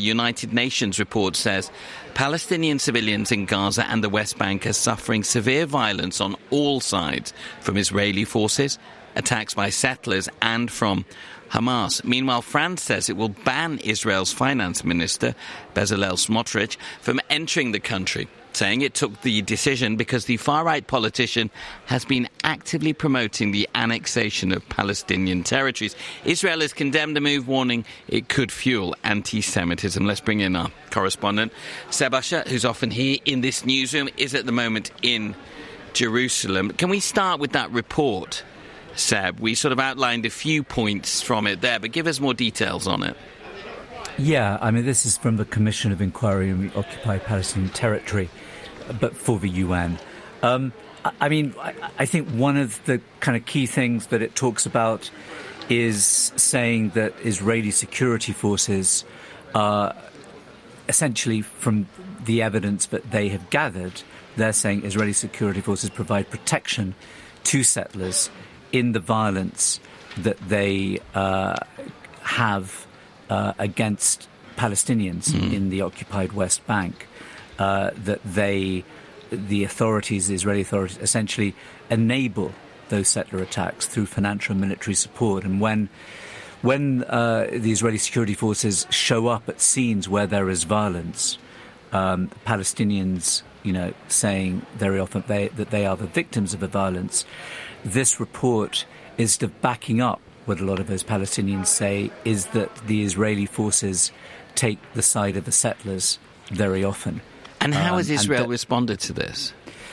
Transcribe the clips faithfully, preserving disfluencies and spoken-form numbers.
United Nations report says Palestinian civilians in Gaza and the West Bank are suffering severe violence on all sides, from Israeli forces, attacks by settlers, and from Hamas. Meanwhile, France says it will ban Israel's finance minister, Bezalel Smotrich, from entering the country, saying it took the decision because the far-right politician has been actively promoting the annexation of Palestinian territories. Israel has condemned the move, warning it could fuel anti-Semitism. Let's bring in our correspondent, Seb Usher, who's often here in this newsroom, is at the moment in Jerusalem. Can we start with that report, Seb? We sort of outlined a few points from it there, but give us more details on it. Yeah, I mean, this is from the Commission of Inquiry on the Occupied Palestinian Territory, but for the U N. Um, I mean, I, I think one of the kind of key things that it talks about is saying that Israeli security forces are essentially, from the evidence that they have gathered, they're saying Israeli security forces provide protection to settlers in the violence that they uh, have uh, against Palestinians mm. in the occupied West Bank, uh, that they, the authorities, the Israeli authorities, essentially enable those settler attacks through financial and military support. And when when uh, the Israeli security forces show up at scenes where there is violence, um, Palestinians, you know, saying very often they, that they are the victims of the violence, this report is the backing up what a lot of those Palestinians say is that the Israeli forces take the side of the settlers very often. And how um, has Israel th- responded to this?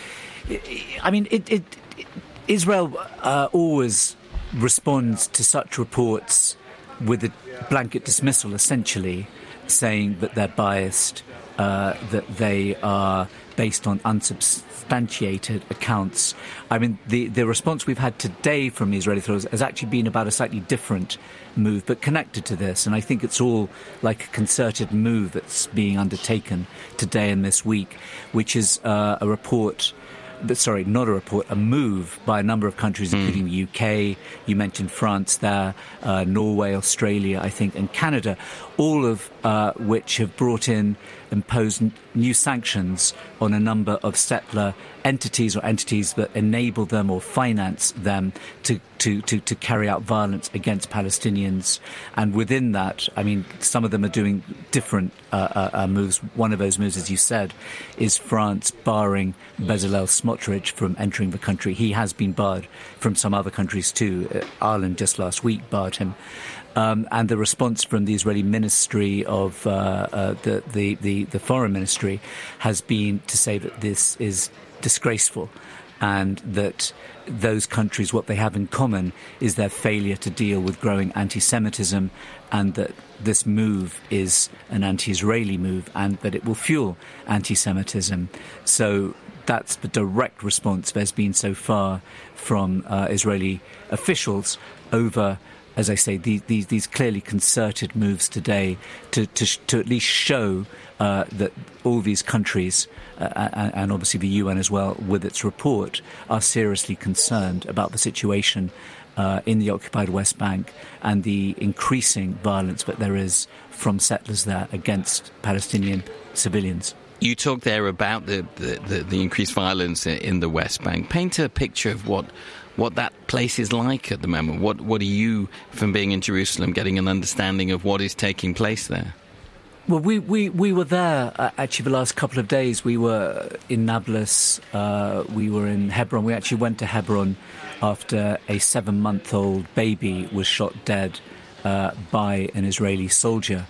I mean, it, it, it, Israel uh, always responds to such reports with a blanket dismissal, essentially, saying that they're biased, uh, that they are based on unsubstantiated accounts. I mean, the, the response we've had today from the Israeli authorities has actually been about a slightly different move, but connected to this. And I think it's all like a concerted move that's being undertaken today and this week, which is uh, a report... Sorry, not a report, a move by a number of countries, including mm. the U K, you mentioned France there, uh, Norway, Australia, I think, and Canada, all of uh, which have brought in, imposed n- new sanctions on a number of settler entities or entities that enable them or finance them to, to, to, to carry out violence against Palestinians. And within that, I mean, some of them are doing different uh, uh, uh, moves. One of those moves, as you said, is France barring Bezalel Smotrich from entering the country. He has been barred from some other countries too. Uh, Ireland just last week barred him. Um, and the response from the Israeli Ministry of uh, uh, the, the, the, the Foreign Ministry has been to say that this is disgraceful and that those countries, what they have in common is their failure to deal with growing anti-Semitism, and that this move is an anti-Israeli move and that it will fuel anti-Semitism. So that's the direct response there's been so far from uh, Israeli officials over, as I say, these, these, these clearly concerted moves today to, to, to at least show uh, that all these countries, uh, and, and obviously the U N as well, with its report, are seriously concerned about the situation uh, in the occupied West Bank and the increasing violence that there is from settlers there against Palestinian civilians. You talked there about the, the, the, the increased violence in the West Bank. Paint a picture of what what that place is like at the moment. What what are you, from being in Jerusalem, getting an understanding of what is taking place there? Well, we, we, we were there, uh, actually, the last couple of days. We were in Nablus, uh, we were in Hebron. We actually went to Hebron after a seven-month-old baby was shot dead uh, by an Israeli soldier.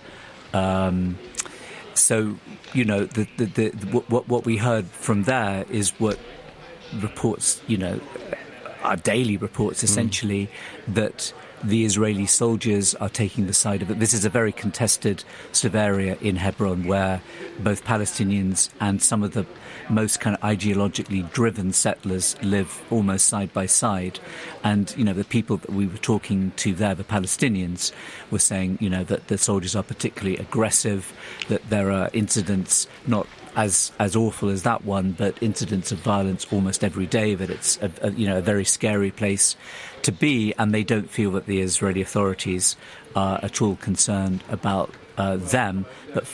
Um, so, you know, the, the, the, what, what we heard from there is what reports, you know, our daily reports, essentially, mm. that the Israeli soldiers are taking the side of it. This is a very contested sort of area in Hebron where both Palestinians and some of the most kind of ideologically driven settlers live almost side by side. And, you know, the people that we were talking to there, the Palestinians, were saying, you know, that the soldiers are particularly aggressive, that there are incidents not as as awful as that one, but incidents of violence almost every day, that it's a, a, you know, a very scary place to be, and they don't feel that the Israeli authorities are at all concerned about uh, them, but